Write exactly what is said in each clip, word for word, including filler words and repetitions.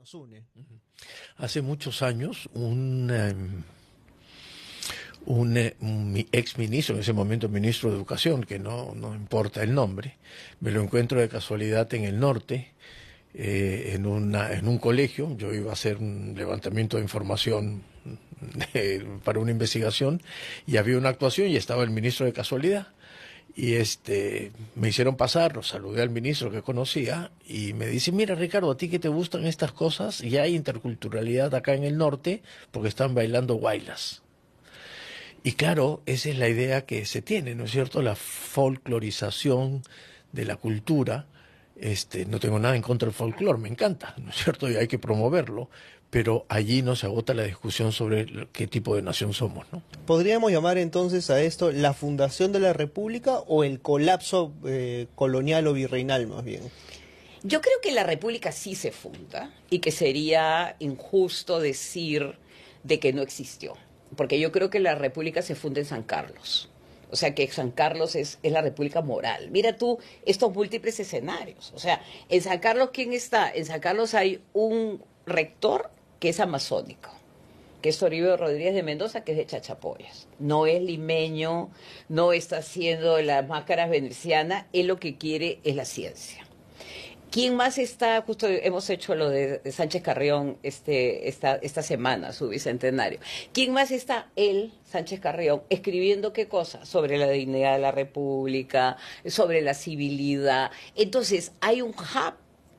nos une. Hace muchos años, un, um, un, un ex ministro, en ese momento ministro de Educación, que no, no importa el nombre, me lo encuentro de casualidad en el norte, eh, en, una, en un colegio. Yo iba a hacer un levantamiento de información eh, para una investigación, y había una actuación y estaba el ministro de casualidad. Y este me hicieron pasar, lo saludé al ministro que conocía y me dice: mira, Ricardo, a ti que te gustan estas cosas, ya hay interculturalidad acá en el norte porque están bailando guaylas. Y claro, esa es la idea que se tiene, ¿no es cierto? La folclorización de la cultura. Este, no tengo nada en contra del folclore, me encanta, ¿no es cierto? Y hay que promoverlo, pero allí no se agota la discusión sobre qué tipo de nación somos, ¿no? ¿Podríamos llamar entonces a esto la fundación de la República o el colapso eh, colonial o virreinal más bien? Yo creo que la República sí se funda y que sería injusto decir de que no existió, porque yo creo que la República se funda en San Carlos. O sea, que San Carlos es, es la república moral. Mira tú estos múltiples escenarios. O sea, en San Carlos, ¿quién está? En San Carlos hay un rector que es amazónico, que es Toribio Rodríguez de Mendoza, que es de Chachapoyas. No es limeño, no está haciendo las máscaras venecianas, él lo que quiere es la ciencia. ¿Quién más está? Justo hemos hecho lo de, de Sánchez Carrión este, esta, esta semana, su bicentenario. ¿Quién más está? Él, Sánchez Carrión, escribiendo qué cosa? Sobre la dignidad de la República, sobre la civilidad. Entonces, hay un hub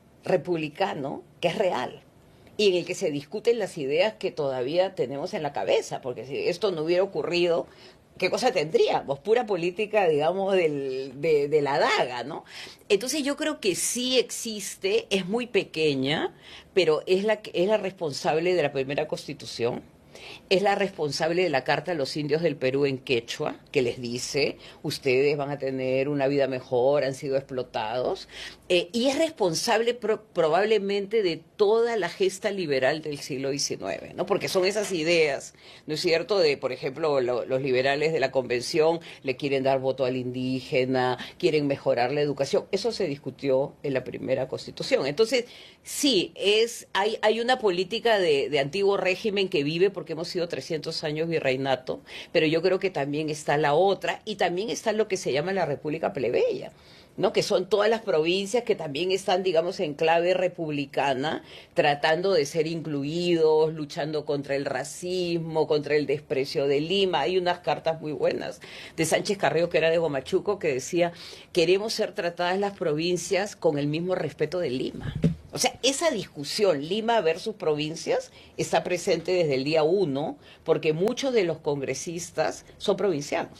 republicano que es real y en el que se discuten las ideas que todavía tenemos en la cabeza, porque si esto no hubiera ocurrido, ¿qué cosa tendríamos? Pura política, digamos, del, de, de la daga, ¿no? Entonces yo creo que sí existe, es muy pequeña, pero es la, es la responsable de la primera Constitución, es la responsable de la Carta a los Indios del Perú en quechua, que les dice: ustedes van a tener una vida mejor, han sido explotados, eh, y es responsable pro, probablemente de toda la gesta liberal del siglo diecinueve, ¿no? Porque son esas ideas, ¿no es cierto?, de, por ejemplo, lo, los liberales de la Convención le quieren dar voto al indígena, quieren mejorar la educación. Eso se discutió en la primera Constitución. Entonces, sí, es, hay, hay una política de, de antiguo régimen que vive porque hemos sido trescientos años virreinato, pero yo creo que también está la otra, y también está lo que se llama la República Plebeya, ¿no? Que son todas las provincias que también están, digamos, en clave republicana, tratando de ser incluidos, luchando contra el racismo, contra el desprecio de Lima. Hay unas cartas muy buenas de Sánchez Carrió, que era de Huamachuco, que decía: queremos ser tratadas las provincias con el mismo respeto de Lima. O sea, esa discusión, Lima versus provincias, está presente desde el día uno, porque muchos de los congresistas son provincianos.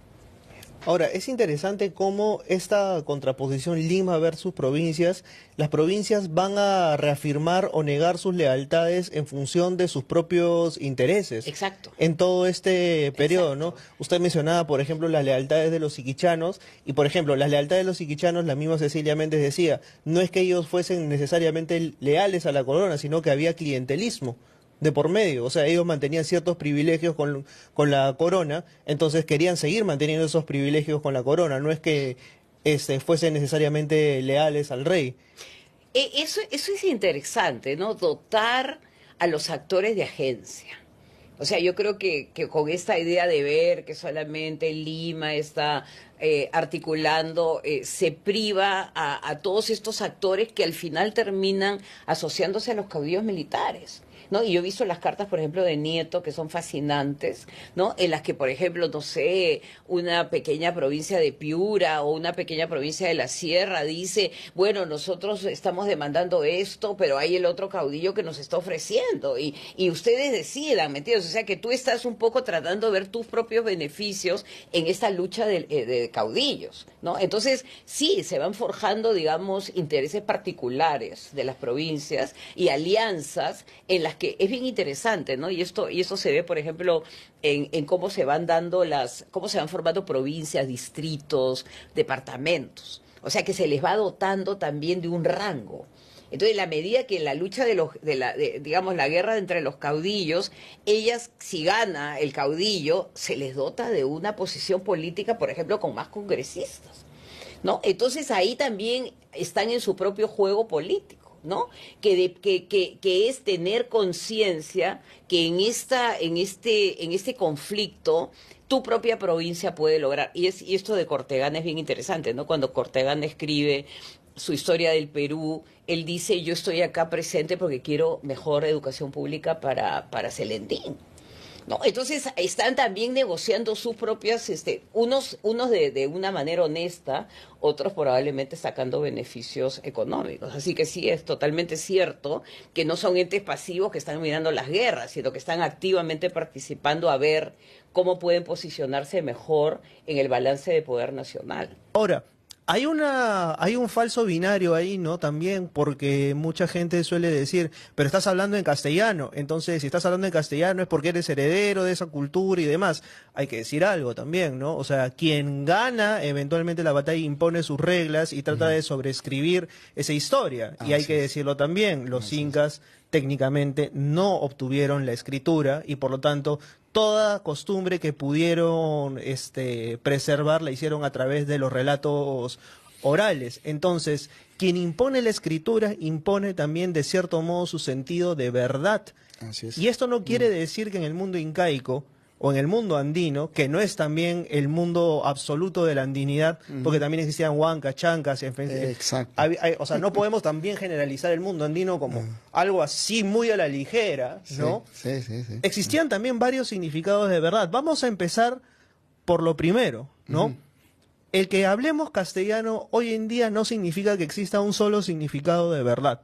Ahora, es interesante cómo esta contraposición Lima versus provincias, las provincias van a reafirmar o negar sus lealtades en función de sus propios intereses. Exacto. En todo este periodo, Exacto. ¿no? Usted mencionaba, por ejemplo, las lealtades de los siquichanos, y por ejemplo, las lealtades de los siquichanos, la misma Cecilia Méndez decía, no es que ellos fuesen necesariamente leales a la corona, sino que había clientelismo de por medio. O sea, ellos mantenían ciertos privilegios con, con la corona, entonces querían seguir manteniendo esos privilegios con la corona, no es que este, fuesen necesariamente leales al rey. Eso, eso es interesante, ¿no? Dotar a los actores de agencia. O sea, yo creo que, que con esta idea de ver que solamente Lima está eh, articulando, eh, se priva a, a todos estos actores que al final terminan asociándose a los caudillos militares, ¿no? Y yo he visto las cartas, por ejemplo, de Nieto, que son fascinantes, ¿no? En las que, por ejemplo, no sé, una pequeña provincia de Piura o una pequeña provincia de la Sierra dice: bueno, nosotros estamos demandando esto, pero hay el otro caudillo que nos está ofreciendo, y, y ustedes decidan, ¿me entiendes? O sea, que tú estás un poco tratando de ver tus propios beneficios en esta lucha de, de caudillos, ¿no? Entonces, sí, se van forjando, digamos, intereses particulares de las provincias y alianzas en las que es bien interesante, ¿no? Y esto, y esto se ve, por ejemplo, en, en cómo se van dando las, cómo se van formando provincias, distritos, departamentos. O sea, que se les va dotando también de un rango. Entonces, en la medida que en la lucha de los, de la, de, digamos, la guerra entre los caudillos, ellas, si gana el caudillo, se les dota de una posición política, por ejemplo, con más congresistas, ¿no? Entonces, ahí también están en su propio juego político, ¿no? Que, de, que, que, que es tener conciencia que en, esta, en, este, en este conflicto tu propia provincia puede lograr. Y, es, y esto de Cortegana es bien interesante, ¿no? Cuando Cortegana escribe su historia del Perú, él dice, yo estoy acá presente porque quiero mejor educación pública para, para Celentín. ¿No? Entonces están también negociando sus propias, este, unos, unos de, de una manera honesta, otros probablemente sacando beneficios económicos. Así que sí, es totalmente cierto que no son entes pasivos que están mirando las guerras, sino que están activamente participando a ver cómo pueden posicionarse mejor en el balance de poder nacional. Ahora, hay una, hay un falso binario ahí, ¿no? También, porque mucha gente suele decir, pero estás hablando en castellano, entonces si estás hablando en castellano es porque eres heredero de esa cultura y demás. Hay que decir algo también, ¿no? O sea, quien gana eventualmente la batalla impone sus reglas y trata uh-huh. de sobreescribir esa historia. Ah, y hay sí, que decirlo también, los sí, incas sí. técnicamente no obtuvieron la escritura y por lo tanto toda costumbre que pudieron este, preservar la hicieron a través de los relatos orales. Entonces, quien impone la escritura impone también de cierto modo su sentido de verdad. Así es. Y esto no quiere decir que en el mundo incaico o en el mundo andino, que no es también el mundo absoluto de la andinidad, uh-huh. porque también existían huancas, chancas, en fin, eh, exacto. Hay, hay, o sea, no podemos también generalizar el mundo andino como uh-huh. algo así muy a la ligera, ¿no? Sí, sí, sí, sí. Existían también varios significados de verdad. Vamos a empezar por lo primero, ¿no? Uh-huh. El que hablemos castellano hoy en día no significa que exista un solo significado de verdad.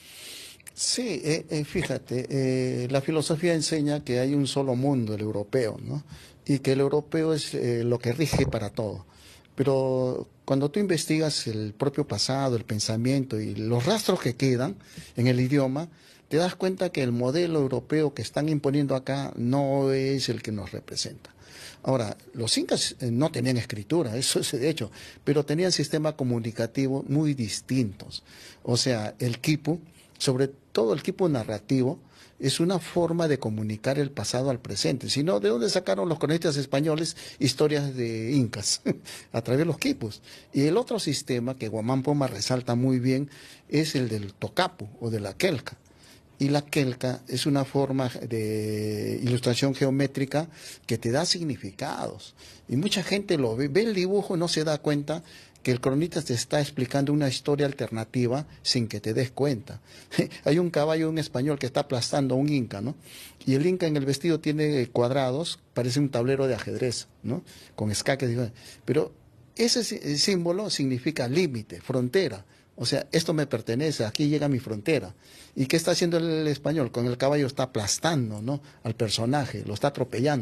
Sí, eh, eh, fíjate, eh, la filosofía enseña que hay un solo mundo, el europeo, ¿no? Y que el europeo es eh, lo que rige para todo. Pero cuando tú investigas el propio pasado, el pensamiento y los rastros que quedan en el idioma, te das cuenta que el modelo europeo que están imponiendo acá no es el que nos representa. Ahora, los incas no tenían escritura, eso es de hecho, pero tenían sistemas comunicativos muy distintos. O sea, el quipu, sobre todo el quipu narrativo, es una forma de comunicar el pasado al presente. Si no, ¿de dónde sacaron los cronistas españoles historias de incas? A través de los quipus. Y el otro sistema que Guamán Poma resalta muy bien es el del tocapu o de la quelca. Y la quelca es una forma de ilustración geométrica que te da significados. Y mucha gente lo ve, ve el dibujo y no se da cuenta que el cronista te está explicando una historia alternativa sin que te des cuenta. Hay un caballo, un español que está aplastando a un inca, ¿no? Y el inca en el vestido tiene cuadrados, parece un tablero de ajedrez, ¿no? Con escaques. Pero ese símbolo significa límite, frontera. O sea, esto me pertenece, aquí llega mi frontera. ¿Y qué está haciendo el español? Con el caballo está aplastando, ¿no? Al personaje, lo está atropellando.